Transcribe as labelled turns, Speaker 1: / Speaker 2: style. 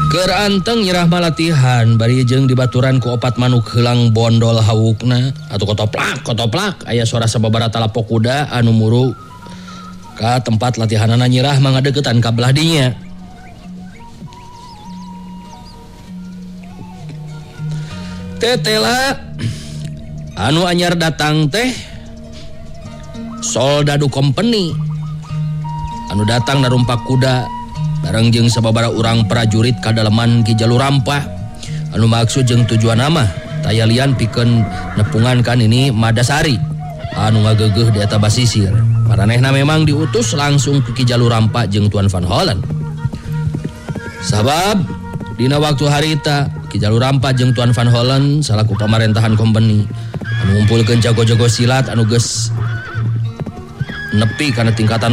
Speaker 1: Keur anteng nyerah malatihan bari jeung dibaturan ku opat manuk heulang bondol hawukna atuh kotoplak aya suara sababaraha talapok kuda anu muru ka tempat latihanana nyerah mangadeukeutan ka belah dinya. Tetela anu anyar datang teh Soldadu Company anu datang narumpak kuda bareng jeung sababaraha urang prajurit kadalaman Ki Jalur Rampah anu maksud jeung tujuan nama taya lian pikeun nepungan kan ini Madasari anu ngageugeuh di eta basisir. Paranehna memang diutus langsung ke Ki Jalur Rampah jeung Tuan Van Hollen. Sabab dina waktu harita Ki Jalur Rampah jeung Tuan Van Hollen salaku pamarentahan company anu ngumpulkeun jago-jago silat anu geus nepi kana tingkatan